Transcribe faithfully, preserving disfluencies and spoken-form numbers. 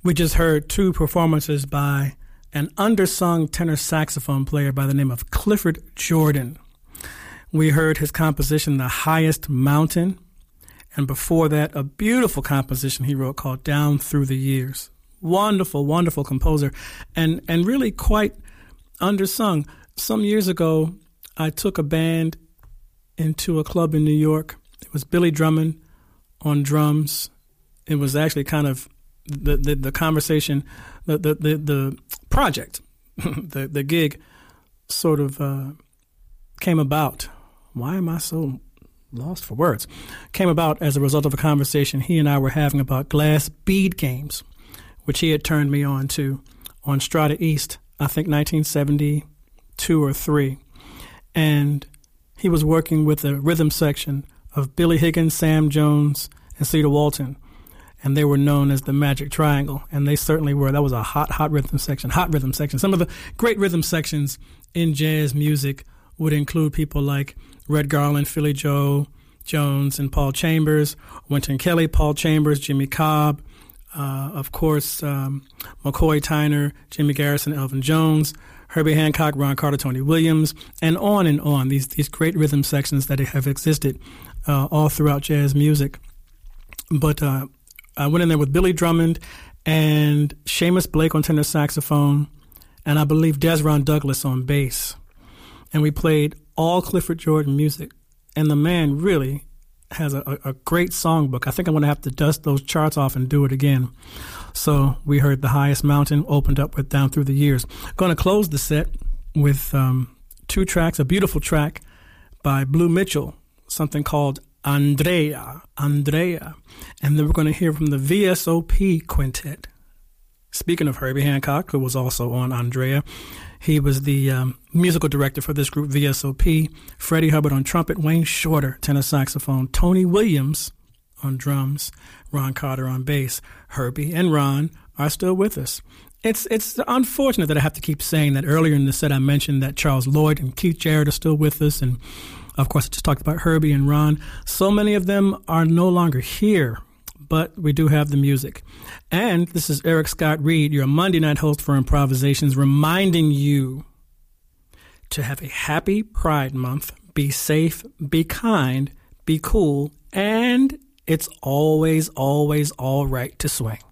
We just heard two performances by an undersung tenor saxophone player by the name of Clifford Jordan. We heard his composition, The Highest Mountain, and before that, a beautiful composition he wrote called Down Through the Years. Wonderful, wonderful composer, and, and really quite undersung. Some years ago, I took a band into a club in New York. It was Billy Drummond on drums. It was actually kind of the the, the conversation, the the the, the project, the the gig, sort of uh, came about. Why am I so lost for words? Came about as a result of a conversation he and I were having about glass bead games, which he had turned me on to on Strata East, I think nineteen seventy-two or three, and he was working with the rhythm section of Billy Higgins, Sam Jones, and Cedar Walton. And they were known as the Magic Triangle, and they certainly were. That was a hot, hot rhythm section, hot rhythm section. Some of the great rhythm sections in jazz music would include people like Red Garland, Philly Joe Jones, and Paul Chambers, Wynton Kelly, Paul Chambers, Jimmy Cobb, uh, of course, um, McCoy Tyner, Jimmy Garrison, Elvin Jones, Herbie Hancock, Ron Carter, Tony Williams, and on and on. These these great rhythm sections that have existed uh, all throughout jazz music. But uh, I went in there with Billy Drummond and Seamus Blake on tenor saxophone, and I believe Desron Douglas on bass. And we played all Clifford Jordan music. And the man really has a, a great songbook. I think I'm going to have to dust those charts off and do it again. So we heard The Highest Mountain, opened up with Down Through the Years. Going to close the set with um, two tracks, a beautiful track by Blue Mitchell, something called Andrea, Andrea. And then we're going to hear from the V S O P Quintet. Speaking of Herbie Hancock, who was also on Andrea, he was the um, musical director for this group, V S O P. Freddie Hubbard on trumpet, Wayne Shorter, tenor saxophone, Tony Williams on drums, Ron Carter on bass. Herbie and Ron are still with us. It's it's unfortunate that I have to keep saying that. Earlier in the set I mentioned that Charles Lloyd and Keith Jarrett are still with us, and of course I just talked about Herbie and Ron. So many of them are no longer here, but we do have the music. And this is Eric Scott Reed, your Monday night host for Improvisations, reminding you to have a happy Pride Month, be safe, be kind, be cool, and it's always, always all right to swing.